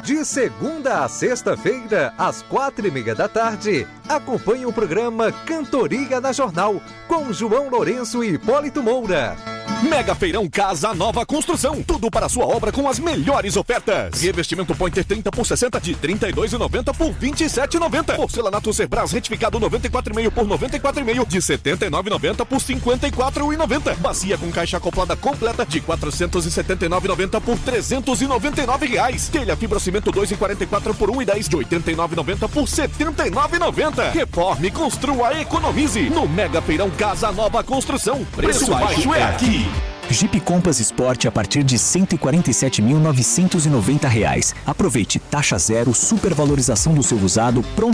De segunda a sexta-feira, às 4:30 da tarde, acompanhe o programa Cantoria da Jornal, com João Lourenço e Hipólito Moura. Mega Feirão Casa Nova Construção. Tudo para sua obra com as melhores ofertas. Revestimento Pointer 30 por 60 de R$ 32,90 por R$ 27,90. Porcelanato Cerbras retificado 94,5 por R$ 94,5 de R$ 79,90 por R$ 54,90. Bacia com caixa acoplada completa de R$ 479,90 por R$ 399 reais. Telha fibrocimento 2,44 por R$ 1,10 de R$ 89,90 por R$ 79,90. Reforme, construa, economize. No Mega Feirão Casa Nova Construção. Preço baixo é aqui. Jeep Compass Sport a partir de R$ 147.990. Aproveite taxa zero, supervalorização do seu usado, pronto